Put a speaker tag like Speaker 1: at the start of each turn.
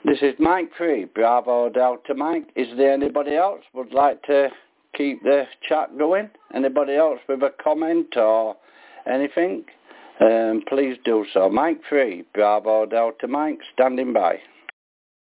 Speaker 1: This is Mike 3, Bravo Delta Mike. Is there anybody else would like to keep the chat going? Anybody else with a comment or anything? Please do so. Mike 3, Bravo Delta Mike, standing by.